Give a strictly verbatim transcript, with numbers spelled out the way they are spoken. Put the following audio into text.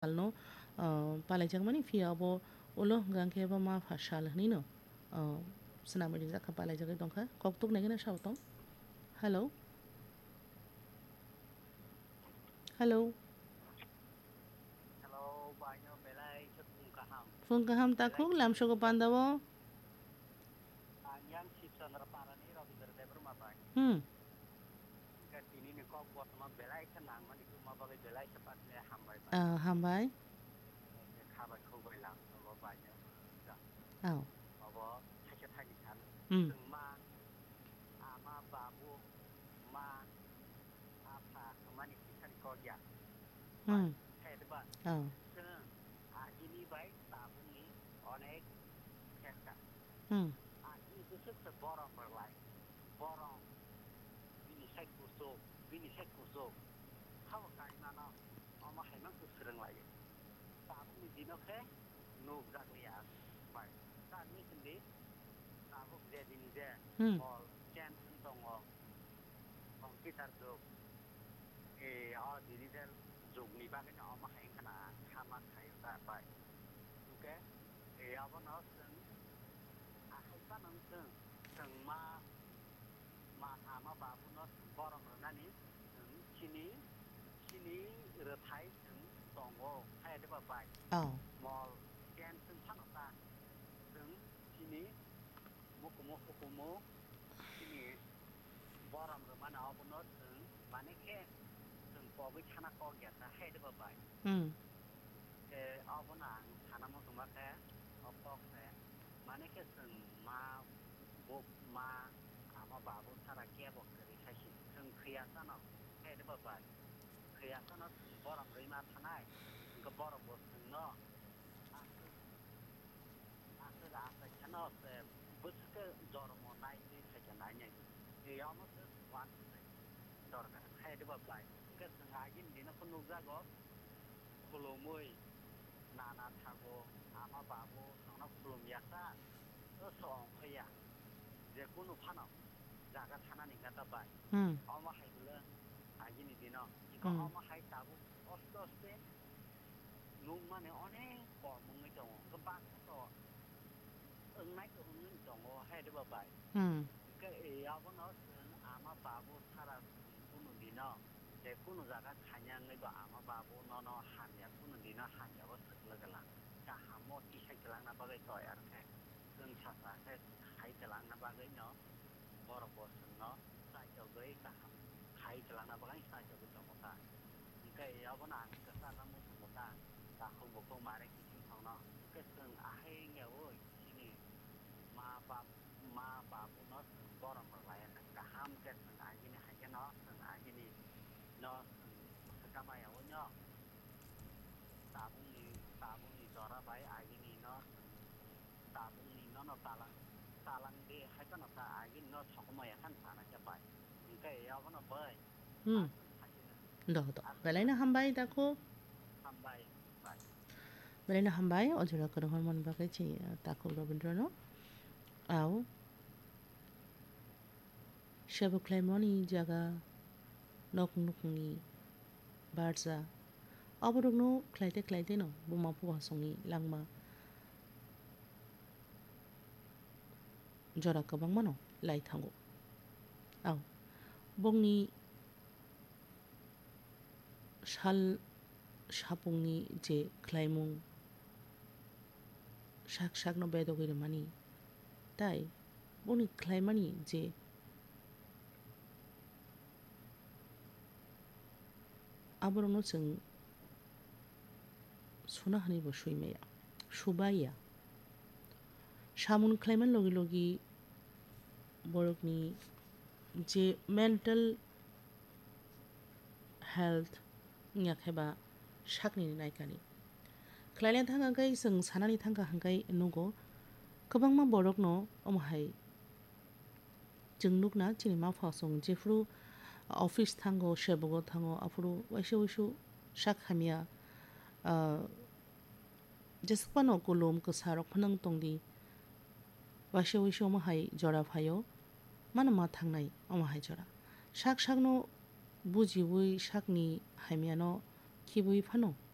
halno palajak mani fiabo ulo gangke ba ma fasal hnino senamri jaka palajak dongkha koktuk negena shawtong hello hello hello banyo belai sepung kaham phung kaham takhuk lamsho ko pandawo yang sipsandra parani robindra dever mapai hmm ini ni kok buat ma belai senang mani kuma bagai belai cepat le hambai ah hambai khabai khubai lang lo banyo aw abo thake thani kan hmm ma ama babu ma apa mani kisan ko ya hmm hedba aw ซึ่งอาที่นี้ไว้ตาบุนี้อเนกแค่กัน hmm อาที่รู้สึกจะบอรองอะไรบอรองวินิจฉัยกุศลวินิจฉัยกุศลเข้าใจนะเนาะเอามาให้มันคือเรื่องอะไรตาบุนี้ดีนะแค่นูบจากเรียนไปตานี้สิ่งนี้ตาบุเจดินเจ hmm พอแกนซึ่งตรงออกของที่ตัดจบเออเอาดีดีเจจุกนี้บ้างก็เอามาให้ขนาดทำมาให้ได้ไปโอเคเออเอาว่าเนาะซึ่งอาให้ป้าน้องซึ่งถึงมามาถามมาบ้าพุ่นเนาะบอรองนั่นนี่ถึงที่นี้ที่นี้เรือไทยถึงสองโอให้ได้ไป aw มอลแกนซึ่งพันตาถึงที่นี้มุกมุกมุกมุกที่นี้บอรองมันเอาพุ่นเนาะถึงมันแค่ถึงพอวิชานักออกอย่างนั้นให้ได้ไป hmm เออเอาพุ่นอ่างฐานะมันสมบัติแค่เอาปอกแค่มันแค่ถึงมาบุกมาถามมาบาบุษราแก้บอกเกิดใช่สิถึงเคลียร์ซะเนาะให้ได้ไปเคลียร์ซะเนาะบอรองเลยมาทนายก็บอรองบทถึงเนาะอาคืออาคืออาคือฉันเนาะแต่บุษก็จอรมอนายที่ใช่จะนายเนี่ยเดี๋ยวมันจะวันจอรกันให้ได้ไปก็ถึงอายินดีนะคนนู้นก็โคโลมวยนานาทาโกอามาบาโบสองนักกลุ่มยาซาก็สองพยาเดี๋ยวคุณอุปนับจากการทานิกันต่อไป hmm เอามาให้ดูเลยอายินดีเนาะก็เอามาให้ตาบุออสโตสเตนนุ่มมันเนี่ยอันนี้ปอดมึงไม่จงก็บ้านก็อึ้งไหนก็อึ้งนึงจงให้ได้บ่ไป hmm ก็เออเอาว่าเนาะอามาบาโบทาราคุณดีเนาะแต่คุณจากการขยันเลยก็อามาบาโบนอนหันเนี่ยคุณดีนะหันเนี่ยว่าสึกเลยกันละจะหาหมดที่ใช้กำลังนับไปต่อยอะไรเครื่องชักอะไรใช้กำลังนับไปเนาะบริบทเนาะใส่เจ้าเลยกับใช้กำลังนับไปใส่เจ้าเป็นจมูกตาก็เอาว่านางก็สร้างน้ำมันจมูกตาตาคงบอกคงมาได้กี่ชิ้นเขาเนาะก็ซึ่งอาให้เงี้ยโว้ยที่นี่มาบามาบาบุเนาะบริบทอะไรนะก็ห้ามกันซึ่งอาที่นี่ให้กันเนาะซึ่งอาที่นี่เนาะสกัดมาอย่างว่าเนาะตาบุญตาบุญจอระบายอาที่นี่เนาะตาบุญเนาะเนาะตาลังตาลังเดียให้ก็เนาะตาอาที่เนาะสองมาอย่างขั้นฐานจะไปก็เอาว่าเนาะไป hmm do do belai na hambai takhuk ทำใบใบ belai na hambai ojura karo hormon bagai chi takhuk robindra no aw shabu klaimoni jaga nok nukni barza aborogno klaite klaite no buma pu hasongi langma jora kabang mano lai thango aw bongni shal shapungni je klaimung shak shak no bedogire mani tai bongni klaimani je aborogno जों सुना हानिबो सुइमाया सुबाया सामुन क्लाइमान लगी लगी बरकनि जे mental health याखेबा साकनि नायकानि क्लाइलेन थांगाय जों सानानि थांगा हांगाय नगो गोबांमा बरकनो अमहाय जों नुगना चिनि मा फासं जेफ्रु office थांगो शेबगो थांगो अफ्रु vaso vaso साक हामिया जेसपानो कुलुम कसारक फनंग तंगदी वैसो वैसो अमहाय जरा फायो मानो मा थांनाय अमहाय जरा साक साकनो बुजिवै साकनि हामियानो खिबुइ फानो